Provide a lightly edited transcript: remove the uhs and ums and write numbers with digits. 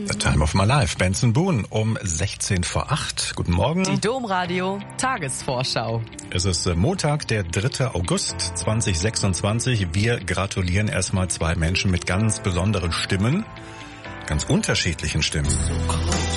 The Time of My Life. Benson Boone um 16 vor 8. Guten Morgen. Die Domradio Tagesvorschau. Es ist Montag, der 3. August 2026. Wir gratulieren erstmal zwei Menschen mit ganz besonderen Stimmen. Ganz unterschiedlichen Stimmen.